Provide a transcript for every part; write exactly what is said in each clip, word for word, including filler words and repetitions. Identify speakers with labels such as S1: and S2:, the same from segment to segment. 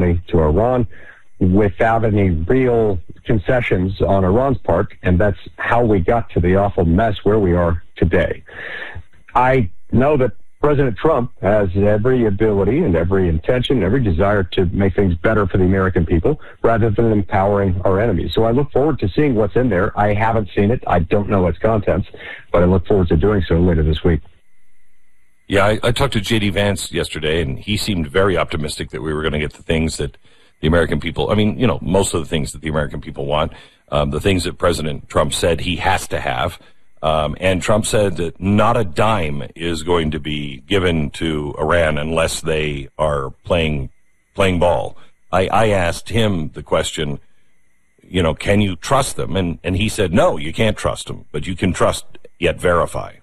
S1: money to Iran without any real concessions on Iran's part, and that's how we got to the awful mess where we are today. I know that President Trump has every ability and every intention, every desire to make things better for the American people rather than empowering our enemies. So I look forward to seeing what's in there. I haven't seen it. I don't know its contents, but I look forward to doing so later this week.
S2: Yeah, I, I talked to J D Vance yesterday, and he seemed very optimistic that we were going to get the things that the American people, I mean, you know, most of the things that the American people want, um, the things that President Trump said he has to have. Um, and Trump said that not a dime is going to be given to Iran unless they are playing playing ball. I, I asked him the question, you know, can you trust them? And, and he said, no, you can't trust them, but you can trust yet verify.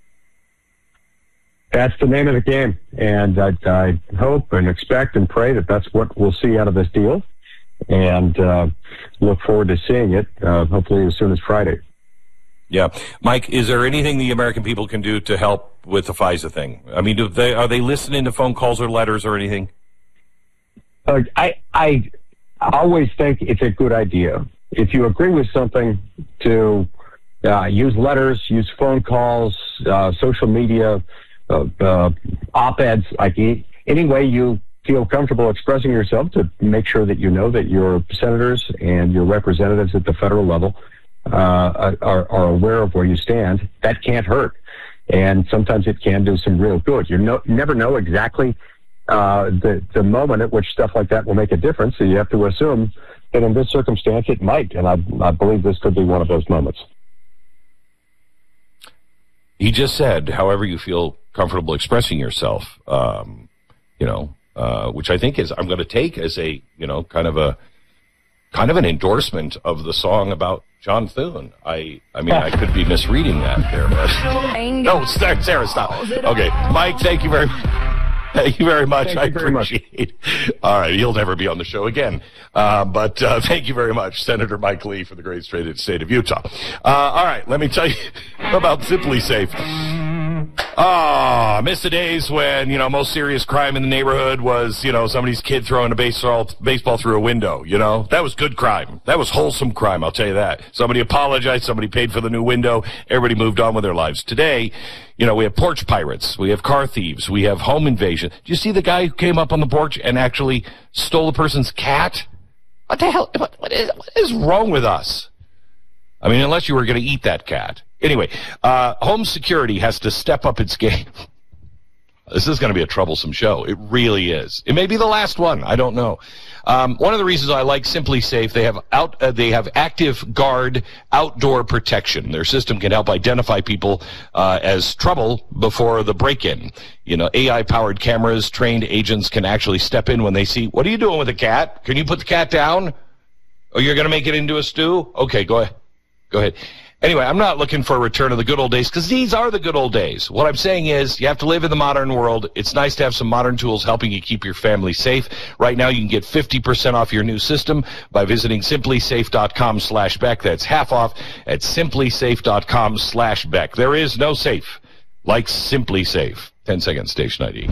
S1: That's the name of the game, and I, I hope and expect and pray that that's what we'll see out of this deal, and uh, look forward to seeing it, uh, hopefully as soon as Friday.
S2: Yeah. Mike, is there anything the American people can do to help with the FISA thing? I mean, do they, are they listening to phone calls or letters or anything?
S1: Uh, I, I always think it's a good idea. If you agree with something, to uh, use letters, use phone calls, uh, social media, uh, uh, op-eds, like any way you feel comfortable expressing yourself to make sure that you know that your senators and your representatives at the federal level uh, are, are aware of where you stand. That can't hurt. And sometimes it can do some real good. You no, never know exactly uh, the, the moment at which stuff like that will make a difference. So you have to assume that in this circumstance it might. And I, I believe this could be one of those moments.
S2: He just said, however you feel comfortable expressing yourself, um, you know, uh, which I think is, I'm going to take as a, you know, kind of a, kind of an endorsement of the song about John Thune. I, I mean, I could be misreading that there, but no, Sarah, stop. Okay, Mike, thank you very much. Thank you very much.
S1: Thank
S2: I
S1: you very
S2: appreciate it. All right, he'll never be on the show again. Uh, but uh, thank you very much, Senator Mike Lee for the great state, state of Utah. Uh, all right, let me tell you about Simply Safe. Ah, oh, I miss the days when, you know, most serious crime in the neighborhood was, you know, somebody's kid throwing a baseball baseball through a window, you know? That was good crime. That was wholesome crime, I'll tell you that. Somebody apologized, somebody paid for the new window, everybody moved on with their lives. Today, you know, we have porch pirates, we have car thieves, we have home invasion. Do you see the guy who came up on the porch and actually stole the person's cat? What the hell, what, what, is, what is wrong with us? I mean, unless you were going to eat that cat. Anyway, uh, home security has to step up its game. This is going to be a troublesome show. It really is. It may be the last one. I don't know. Um, one of the reasons I like Simply Safe, they have out, uh, they have Active Guard outdoor protection. Their system can help identify people uh, as trouble before the break-in. You know, A I-powered cameras, trained agents can actually step in when they see, what are you doing with the cat? Can you put the cat down? Oh, you're going to make it into a stew? Okay, go ahead. Go ahead. Anyway, I'm not looking for a return of the good old days, because these are the good old days. What I'm saying is you have to live in the modern world. It's nice to have some modern tools helping you keep your family safe. Right now, you can get fifty percent off your new system by visiting simplysafe.com slash Beck. That's half off at simplysafe.com slash Beck. There is no safe like Simply Safe. ten seconds, station I D.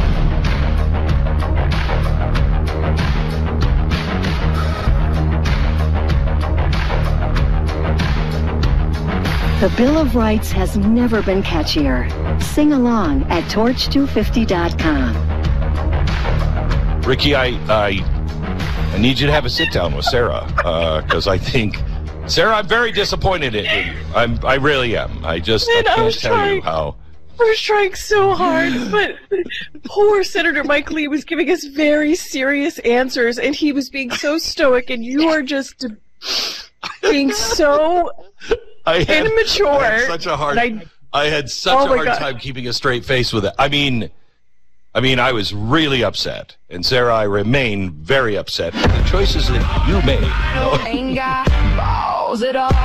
S3: The Bill of Rights has never been catchier. Sing along at torch two fifty dot com.
S2: Ricky, I, I I need you to have a sit-down with Sarah, because uh, I think... Sarah, I'm very disappointed in you. I'm, I really am. I just
S4: Man,
S2: I can't
S4: I was
S2: tell
S4: trying,
S2: you how...
S4: I was trying so hard, but poor Senator Mike Lee was giving us very serious answers, and he was being so stoic, and you are just being so...
S2: I had,
S4: immature.
S2: I had such a hard. I, I had such
S4: oh
S2: a hard
S4: God.
S2: time keeping a straight face with it. I mean, I mean, I was really upset, and Sarah, I remain very upset with the choices that you made.
S5: Ain't got balls at all.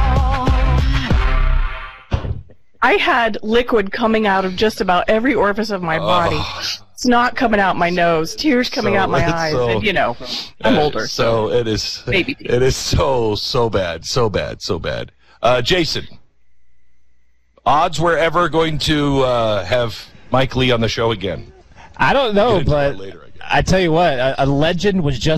S4: I had liquid coming out of just about every orifice of my body.
S2: Oh.
S4: It's not coming out my nose, tears coming
S2: So
S4: out my
S2: it's
S4: eyes,
S2: so-
S4: and you know, I'm older.
S2: So it is.
S4: Baby.
S2: It is so so bad, so bad, so bad. Uh, Jason, odds we're ever going to uh, have Mike Lee on the show again?
S6: I don't know,
S2: We'll get into
S6: but
S2: that later, I guess.
S6: I tell you what, a, a legend was just